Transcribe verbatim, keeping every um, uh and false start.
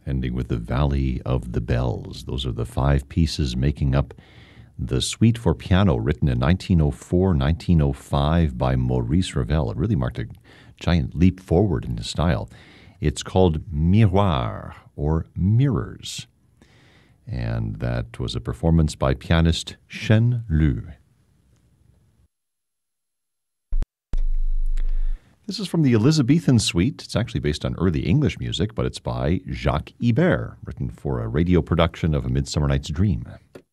ending with the Valley of the Bells. Those are the five pieces making up the suite for piano written in nineteen oh four, nineteen oh five by Maurice Ravel. It really marked a giant leap forward in his style. It's called Miroir, or Mirrors. And that was a performance by pianist Chen Lu. This is from the Elizabethan Suite. It's actually based on early English music, but it's by Jacques Ibert, written for a radio production of A Midsummer Night's Dream.